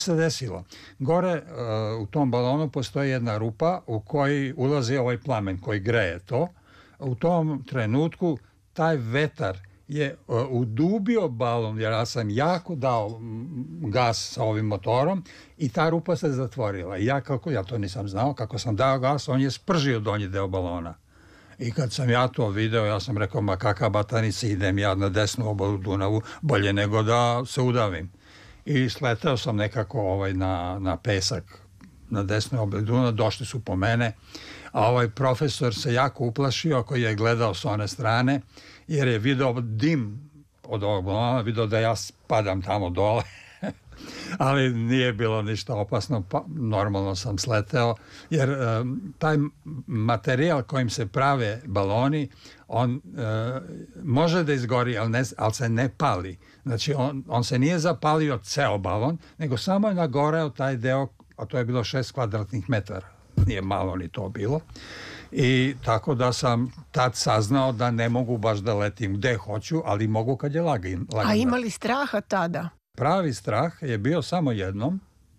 se desilo? Gore u tom balonu postoji jedna rupa u koji ulazi ovaj plamen koji greje to. U tom trenutku taj vetar je udubio balon, jer ja sam jako dao gas sa ovim motorom i ta rupa se zatvorila. I ja to nisam znao, kako sam dao gas, on je spržio donji deo balona. I kad sam ja to video, ja sam rekao, ma kakav batanica, idem ja na desnu obalu Dunavu, bolje nego da se udavim. I sleteo sam nekako na pesak na desnoj obali Dunava, došli su po mene, a ovaj profesor se jako uplašio koji je gledao s one strane, jer je video dim od ovog balona, video da ja padam tamo dole, ali nije bilo ništa opasno, pa normalno sam sleteo, jer taj materijal kojim se prave baloni, on može da izgori, ali se ne pali. Znači, on se nije zapalio ceo balon, nego samo je nagoreo taj deo, a to je bilo 6 kvadratnih metara. Nije malo ni to bilo. I tako da sam tad saznao da ne mogu baš da letim gde hoću, ali mogu kad je lagano. A imali straha tada? Pravi strah je bio samo jednom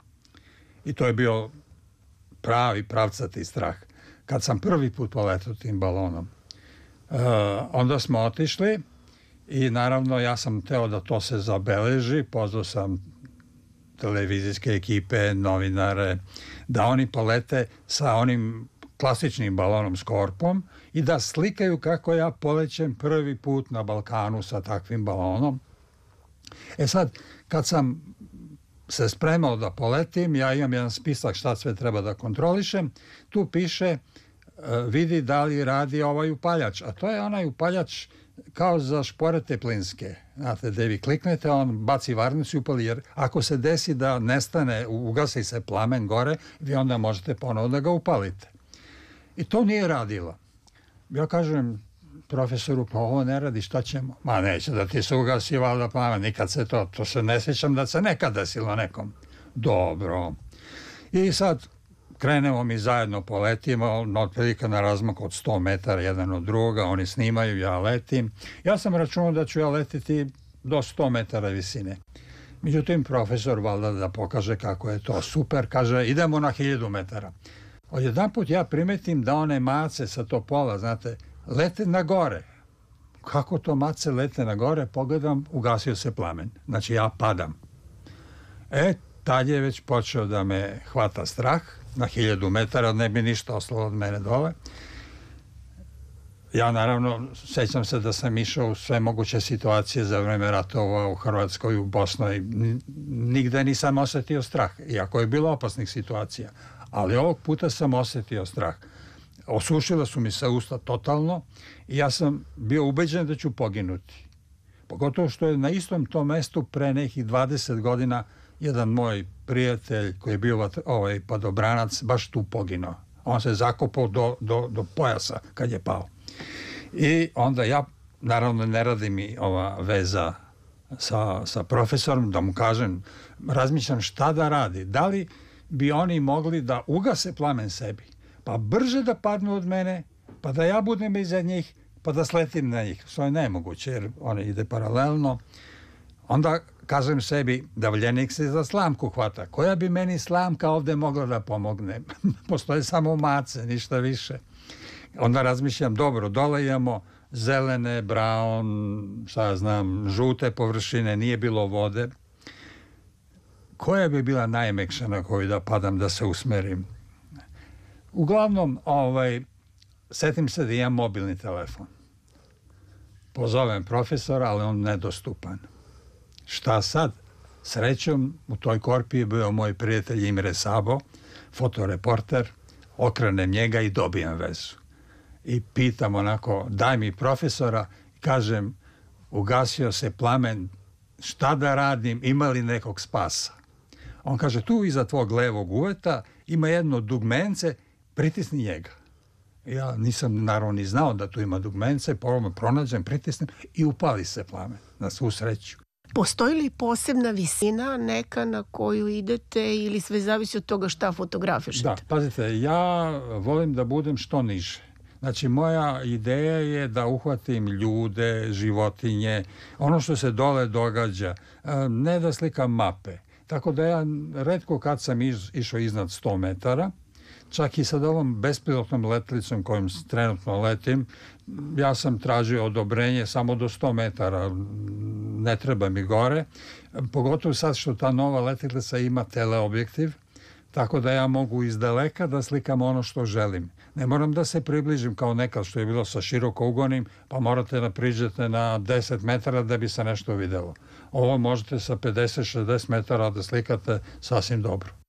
i to je bio pravcati strah. Kad sam prvi put poletao tim balonom, onda smo otišli i naravno ja sam teo da to se zabeleži, pozvao sam televizijske ekipe, novinare, da oni polete sa onim klasičnim balonom s korpom i da slikaju kako ja polećem prvi put na Balkanu sa takvim balonom. E sad, kad sam se spremao da poletim, ja imam jedan spisak šta sve treba da kontrolišem, tu piše vidi da li radi ovaj upaljač, a to je onaj upaljač kao za šporete plinske. Znate, da vi kliknete, on baci varnicu i upali, jer ako se desi da nestane, ugasi se plamen gore, vi onda možete ponovo da ga upalite. I to nije radilo. Ja kažem profesoru, pa ovo ne radi, šta ćemo? Ma neće da ti se ugasi valjda plamen, nikad se to se ne sjećam da se nekad desilo nekom. Dobro. I sad krenemo mi zajedno, poletimo, otprilike na razmak od 100 metara jedan od druga, oni snimaju, ja letim. Ja sam računao da ću ja letiti do 100 metara visine. Međutim, profesor valjda da pokaže kako je to super, kaže idemo na 1000 metara. Odjedanput ja primetim da one mace sa topola, znate, lete na gore. Kako to mace lete na gore? Pogledam, ugasio se plamen. Znači ja padam. Tad je već počeo da me hvata strah. Na 1000 metara ne bi ništa ostalo od mene dole. Ja naravno sećam se da sam išao u sve moguće situacije za vreme ratova u Hrvatskoj, u Bosnoj. Nigde nisam osetio strah, iako je bilo opasnih situacija. Ali ovog puta sam osetio strah. Osušila su mi se usta totalno i ja sam bio ubeđen da ću poginuti. Pogotovo što je na istom tom mestu pre nekih 20 godina jedan moj prijatelj koji je bio padobranac baš tu poginuo. On se zakopao do pojasa kad je pao. I onda ja, naravno ne radi mi ova veza sa profesorom, da mu kažem, razmišljam šta da radi. Da li bi oni mogli da ugase plamen sebi, pa brže da padnu od mene, pa da ja budem iza njih, pa da sletim na njih. To je nemoguće, jer on ide paralelno. Onda kažem sebi, davljenik se za slamku hvata. Koja bi meni slamka ovde mogla da pomogne? Postoje samo mace, ništa više. Onda razmišljam, dobro, dole imamo zelene, brown, šta ja znam, žute površine, nije bilo vode. Koja bi bila najmekša na koju da padam, da se usmerim? Uglavnom, setim se da imam mobilni telefon. Pozovem profesora, ali on nedostupan. Šta sad? Srećom, u toj korpi je bio moj prijatelj Imre Sabo, fotoreporter, okrenem njega i dobijem vezu. I pitam onako, daj mi profesora, kažem, ugasio se plamen, šta da radim, ima li nekog spasa? On kaže, tu iza tvog levog uveta ima jedno dugmence, pritisni njega. Ja nisam naravno ni znao da tu ima dugmence, pronađem, pritisnem i upali se plamen, na svu sreću. Postoji li posebna visina neka na koju idete ili sve zavisi od toga šta fotografišete? Da, pazite, ja volim da budem što niže. Znači, moja ideja je da uhvatim ljude, životinje, ono što se dole događa, ne da slikam mape. Tako da ja retko kad sam išao iznad 100 metara, čak i sa ovom bespilotnom letjelicom kojom trenutno letim, ja sam tražio odobrenje samo do 100 metara, ne treba mi gore, pogotovo sad što ta nova letjelica ima teleobjektiv, tako da ja mogu iz daleka da slikam ono što želim. Ne moram da se približim kao nekad što je bilo sa širokougonim, pa morate da priđete na 10 metara da bi se nešto videlo. Ovo možete sa 50-60 metara da slikate sasvim dobro.